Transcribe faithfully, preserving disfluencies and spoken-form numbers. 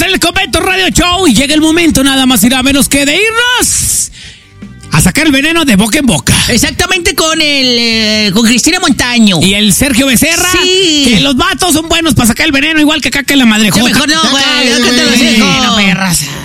en el Convento Radio Show y llega el momento nada más y nada menos que de irnos a sacar el veneno de boca en boca. Exactamente, con el eh, con Cristina Montaño. Y el Sergio Becerra. Sí. Que los vatos son buenos para sacar el veneno, igual que caca en la madre. Que mejor no, güey. No, que te lo digo. No me raza.